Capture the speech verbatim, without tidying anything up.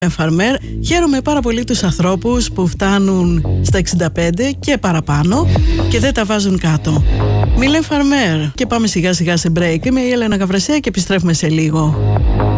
Φαρμέρ. Χαίρομαι πάρα πολύ τους ανθρώπους που φτάνουν στα εξήντα πέντε και παραπάνω και δεν τα βάζουν κάτω. Μίλεν Φαρμέρ. Και πάμε σιγά σιγά σε break. Είμαι η Έλενα Γαβρασιά και επιστρέφουμε σε λίγο.